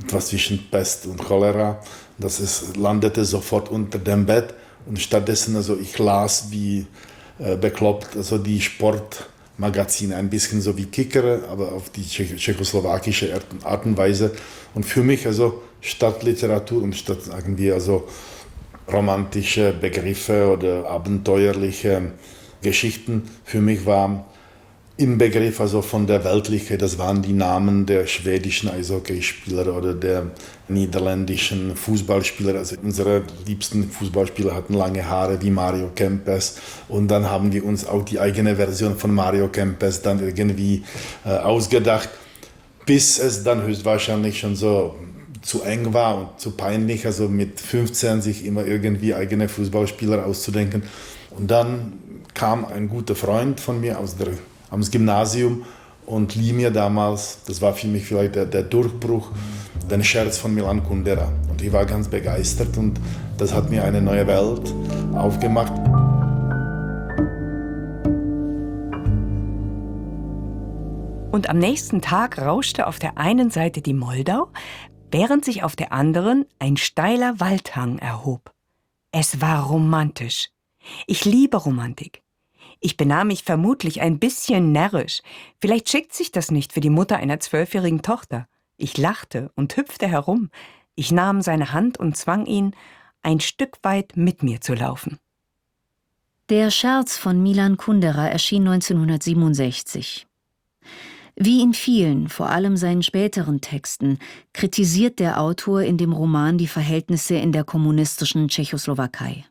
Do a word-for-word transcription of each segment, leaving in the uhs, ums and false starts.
etwas zwischen Pest und Cholera. Das ist, landete sofort unter dem Bett und stattdessen, also ich las wie äh, bekloppt, also die Sportmagazine, ein bisschen so wie Kicker, aber auf die tschech tschechoslowakische Art und Weise. Und für mich also statt Literatur und statt, sagen wir, also romantische Begriffe oder abenteuerliche Geschichten, für mich war im Begriff also von der Weltlichkeit, das waren die Namen der schwedischen Eishockeyspieler oder der niederländischen Fußballspieler. Also unsere liebsten Fußballspieler hatten lange Haare wie Mario Kempes und dann haben wir uns auch die eigene Version von Mario Kempes dann irgendwie äh, ausgedacht, bis es dann höchstwahrscheinlich schon so zu eng war und zu peinlich, also mit fünfzehn sich immer irgendwie eigene Fußballspieler auszudenken. Und dann kam ein guter Freund von mir aus der am Gymnasium und lieh mir damals, das war für mich vielleicht der, der Durchbruch, den Scherz von Milan Kundera. Und ich war ganz begeistert und das hat mir eine neue Welt aufgemacht. Und am nächsten Tag rauschte auf der einen Seite die Moldau, während sich auf der anderen ein steiler Waldhang erhob. Es war romantisch. Ich liebe Romantik. Ich benahm mich vermutlich ein bisschen närrisch. Vielleicht schickt sich das nicht für die Mutter einer zwölfjährigen Tochter. Ich lachte und hüpfte herum. Ich nahm seine Hand und zwang ihn, ein Stück weit mit mir zu laufen. Der Scherz von Milan Kundera erschien neunzehnhundertsiebenundsechzig. Wie in vielen, vor allem seinen späteren Texten, kritisiert der Autor in dem Roman die Verhältnisse in der kommunistischen Tschechoslowakei.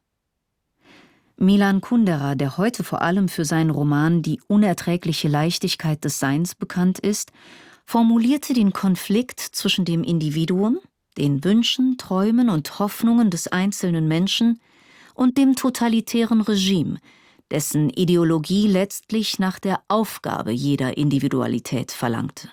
Milan Kundera, der heute vor allem für seinen Roman Die unerträgliche Leichtigkeit des Seins bekannt ist, formulierte den Konflikt zwischen dem Individuum, den Wünschen, Träumen und Hoffnungen des einzelnen Menschen und dem totalitären Regime, dessen Ideologie letztlich nach der Aufgabe jeder Individualität verlangte.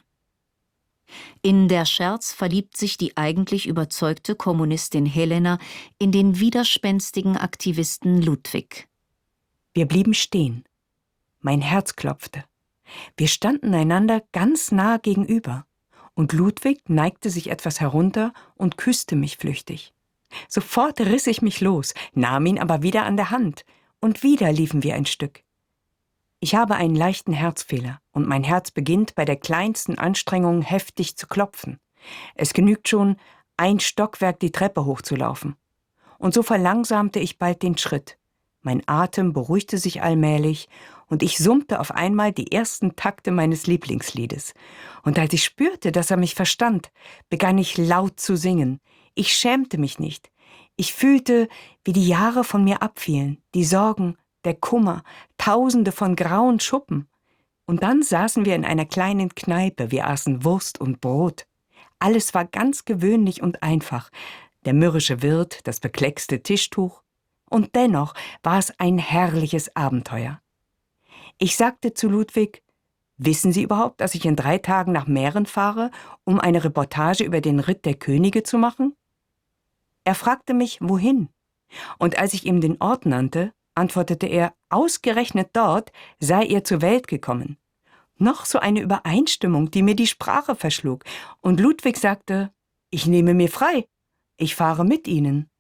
In Der Scherz verliebt sich die eigentlich überzeugte Kommunistin Helena in den widerspenstigen Aktivisten Ludwig. Wir blieben stehen. Mein Herz klopfte. Wir standen einander ganz nah gegenüber. Und Ludwig neigte sich etwas herunter und küsste mich flüchtig. Sofort riss ich mich los, nahm ihn aber wieder an der Hand. Und wieder liefen wir ein Stück. Ich habe einen leichten Herzfehler und mein Herz beginnt bei der kleinsten Anstrengung heftig zu klopfen. Es genügt schon, ein Stockwerk die Treppe hochzulaufen. Und so verlangsamte ich bald den Schritt. Mein Atem beruhigte sich allmählich und ich summte auf einmal die ersten Takte meines Lieblingsliedes. Und als ich spürte, dass er mich verstand, begann ich laut zu singen. Ich schämte mich nicht. Ich fühlte, wie die Jahre von mir abfielen, die Sorgen, der Kummer, tausende von grauen Schuppen. Und dann saßen wir in einer kleinen Kneipe, wir aßen Wurst und Brot. Alles war ganz gewöhnlich und einfach. Der mürrische Wirt, das bekleckste Tischtuch. Und dennoch war es ein herrliches Abenteuer. Ich sagte zu Ludwig, wissen Sie überhaupt, dass ich in drei Tagen nach Mähren fahre, um eine Reportage über den Ritt der Könige zu machen? Er fragte mich, wohin? Und als ich ihm den Ort nannte, antwortete er, ausgerechnet dort sei er zur Welt gekommen. Noch so eine Übereinstimmung, die mir die Sprache verschlug. Und Ludwig sagte, ich nehme mir frei, ich fahre mit Ihnen.